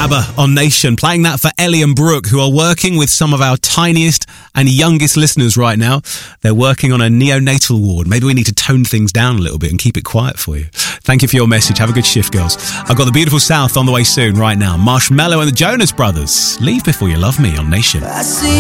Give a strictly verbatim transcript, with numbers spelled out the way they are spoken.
ABBA on Nation, playing that for Ellie and Brooke, who are working with some of our tiniest and youngest listeners right now. They're working on a neonatal ward. Maybe we need to tone things down a little bit and keep it quiet for you. Thank you for your message. Have a good shift, girls. I've got the beautiful South on the way soon right now. Marshmello and the Jonas Brothers. Leave Before You Love Me on Nation.